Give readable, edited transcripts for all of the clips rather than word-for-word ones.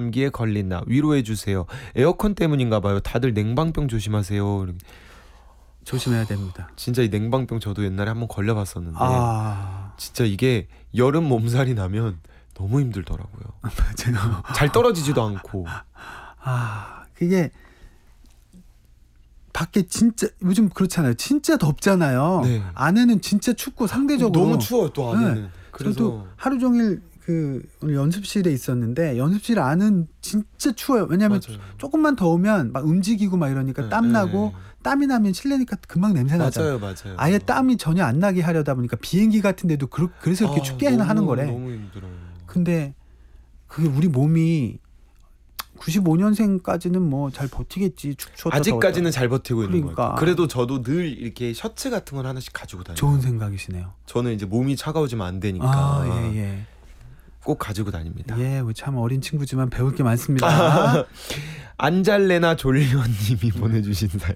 감기에 걸린다. 위로해 주세요. 에어컨 때문인가 봐요. 다들 냉방병 조심하세요. 이렇게. 조심해야 됩니다. 진짜 이 냉방병 저도 옛날에 한번 걸려봤었는데 진짜 이게 여름 몸살이 나면 너무 힘들더라고요. 맞아요. 잘 떨어지지도 않고. 그게 밖에 진짜 요즘 그렇잖아요. 진짜 덥잖아요. 네. 안에는 진짜 춥고 상대적으로 너무 추워요 또 안에는. 네. 그래서 저도 하루 종일 오늘 연습실에 있었는데 연습실 안은 진짜 추워요. 왜냐하면 맞아요. 조금만 더우면 막 움직이고 막 이러니까 땀 나고 땀이 나면 실내니까 금방 냄새 나잖아요. 맞아요. 아예 땀이 전혀 안 나게 하려다 보니까 비행기 같은 데도 그래서 이렇게 춥게 하는 거래. 너무 힘들어요. 근데 그게 우리 몸이 95년생까지는 뭐 잘 버티겠지. 추웠다 아직까지는 잘 버티고 있는 것 같아요. 그러니까. 그래도 저도 늘 이렇게 셔츠 같은 걸 하나씩 가지고 다녀요. 좋은 생각이시네요. 저는 이제 몸이 차가워지면 안 되니까 예. 꼭 가지고 다닙니다. 예, 참 어린 친구지만 배울 게 많습니다. 안잘레나 졸려님이 보내주신 사연.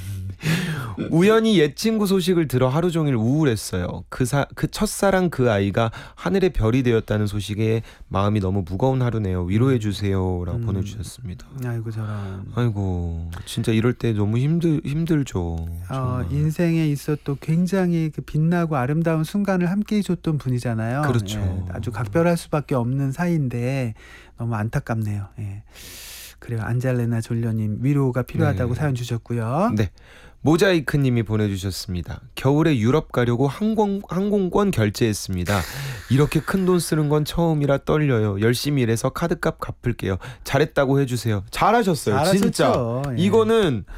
우연히 옛 친구 소식을 들어 하루 종일 우울했어요. 그 첫사랑 그 아이가 하늘의 별이 되었다는 소식에 마음이 너무 무거운 하루네요. 위로해 주세요라고 보내주셨습니다. 아이고 저런. 아이고 진짜 이럴 때 너무 힘들죠. 인생에 있어 또 굉장히 그 빛나고 아름다운 순간을 함께 해줬던 분이잖아요. 그렇죠. 예, 아주 각별할 수밖에 없는 사이인데 너무 안타깝네요. 예. 그래요. 안잘레나 졸려님 위로가 필요하다고 사연 주셨고요. 네. 모자이크님이 보내주셨습니다. 겨울에 유럽 가려고 항공권 결제했습니다. 이렇게 큰 돈 쓰는 건 처음이라 떨려요. 열심히 일해서 카드값 갚을게요. 잘했다고 해주세요. 잘하셨어요. 진짜. 예. 이거는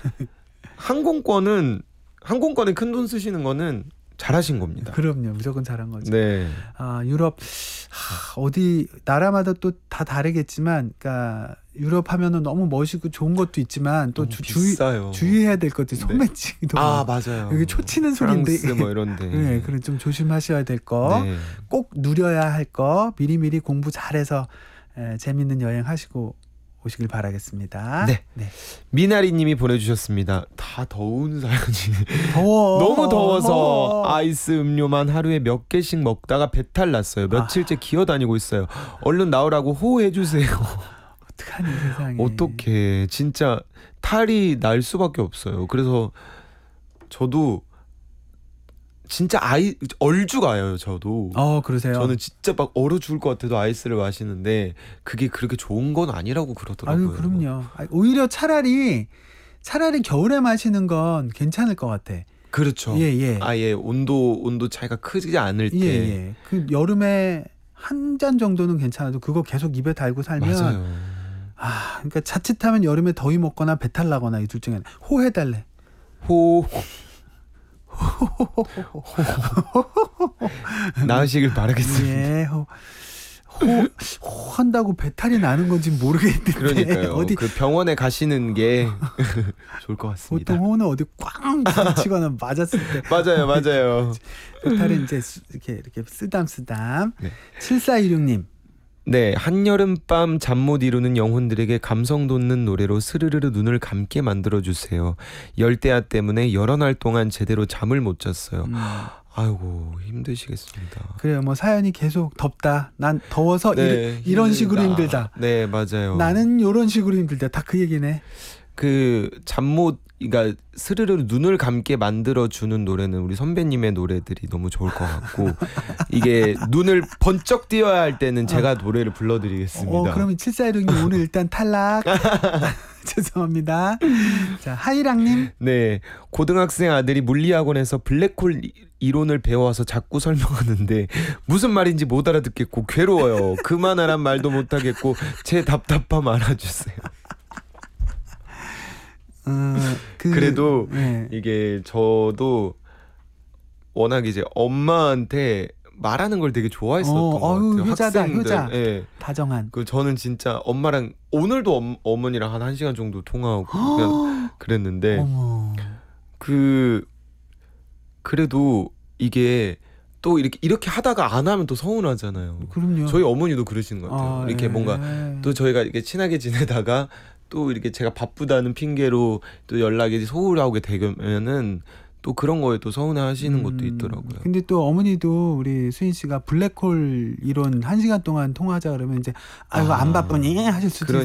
항공권에 큰 돈 쓰시는 거는 잘하신 겁니다. 그럼요. 무조건 잘한 거죠. 네. 유럽 어디 나라마다 또 다 다르겠지만, 그러니까 유럽 하면은 너무 멋있고 좋은 것도 있지만 또 주의해야 될 것들이 소매치기도 맞아요. 여기 초치는 소리인데 프랑스 뭐 이런데. 네, 그래 좀 조심하셔야 될 거, 꼭 누려야 할 거 미리미리 공부 잘해서 재밌는 여행 하시고 오시길 바라겠습니다. 네. 미나리님이 보내주셨습니다. 다 더운 사연이. 너무 더워서 아이스 음료만 하루에 몇 개씩 먹다가 배탈 났어요. 며칠째 기어다니고 있어요. 얼른 나오라고 호해주세요. 어떡하니 세상에. 어떡해. 진짜 탈이 날 수밖에 없어요. 그래서 저도 진짜 얼죽아요. 저도. 그러세요? 저는 진짜 막 얼어 죽을 것 같아도 아이스를 마시는데 그게 그렇게 좋은 건 아니라고 그러더라고요. 그럼요. 오히려 차라리 겨울에 마시는 건 괜찮을 것 같아. 그렇죠. 예. 아예 온도 차이가 크지 않을 때. 예. 그 여름에 한 잔 정도는 괜찮아도 그거 계속 입에 달고 살면. 맞아요. 그러니까 자칫하면 여름에 더위 먹거나 배탈 나거나 이 둘 중에 호해달래. 나으시길 바라겠습니다. 예, 한다고 배탈이 나는 건지 모르겠는데. 그러니까요. 어디 그 병원에 가시는 게 좋을 것 같습니다. 보통 호는 어디 꽝 부딪히거나 맞았을 때. 맞아요. 배탈은 이제 이렇게 쓰담쓰담. 네. 7416님. 네, 한여름밤 잠 못 이루는 영혼들에게 감성 돋는 노래로 스르르르 눈을 감게 만들어주세요. 열대야 때문에 여러 날 동안 제대로 잠을 못 잤어요. 아이고 힘드시겠습니다. 그래요. 뭐 사연이 계속 덥다. 난 더워서 이런 식으로 힘들다. 네, 맞아요. 나는 이런 식으로 힘들다. 다 그 얘기네. 그러니까 스르르 눈을 감게 만들어주는 노래는 우리 선배님의 노래들이 너무 좋을 것 같고 이게 눈을 번쩍 띄어야 할 때는 제가 노래를 불러드리겠습니다. 그러면 7416님 오늘 일단 탈락. 죄송합니다. 자, 하이랑님. 네, 고등학생 아들이 물리학원에서 블랙홀 이론을 배워와서 자꾸 설명하는데 무슨 말인지 못 알아듣겠고 괴로워요. 그만하란 말도 못하겠고 제 답답함 알아주세요. 그래도 이게 저도 워낙 이제 엄마한테 말하는 걸 되게 좋아했었던 것 같아요. 효자다, 학생들. 효자. 네. 다정한. 저는 진짜 엄마랑 오늘도 어머니랑 한 1시간 정도 통화하고 그냥 그랬는데 그래도 이게 또 이렇게 하다가 안 하면 또 서운하잖아요. 그럼요. 저희 어머니도 그러시는 것 같아요. 이렇게 뭔가 또 저희가 이렇게 친하게 지내다가 또 이렇게 제가 바쁘다는 핑계로 또 연락이 소홀하게 되면은 또 그런 거에 또 서운해하시는 것도 있더라고요. 근데 또 어머니도 우리 수인 씨가 블랙홀 이론 1시간 동안 통화하자 그러면 이제 안 바쁘니 하실 수도